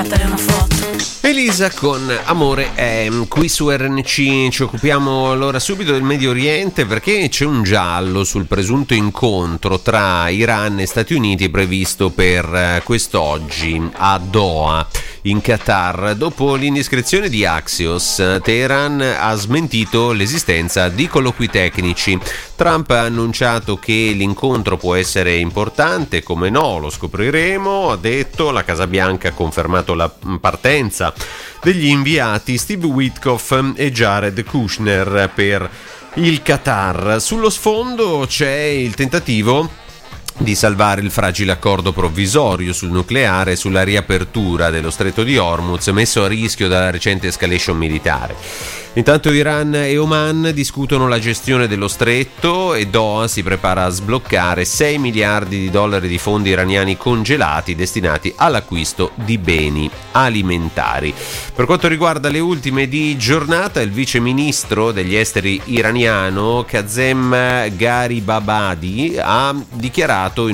scattare una foto. Elisa con Amore è qui su RNC. Ci occupiamo allora subito del Medio Oriente perché c'è un giallo sul presunto incontro tra Iran e Stati Uniti previsto per quest'oggi a Doha in Qatar. Dopo l'indiscrezione di Axios, Teheran ha smentito l'esistenza di colloqui tecnici. Trump ha annunciato che l'incontro può essere importante, come no, lo scopriremo, ha detto. La Casa Bianca ha confermato la partenza degli inviati Steve Witkoff e Jared Kushner per il Qatar. Sullo sfondo c'è il tentativo di salvare il fragile accordo provvisorio sul nucleare e sulla riapertura dello stretto di Hormuz, messo a rischio dalla recente escalation militare. Intanto Iran e Oman discutono la gestione dello stretto e Doha si prepara a sbloccare $6 miliardi di fondi iraniani congelati destinati all'acquisto di beni alimentari. Per quanto riguarda le ultime di giornata, il vice ministro degli esteri iraniano Kazem Garibabadi ha dichiarato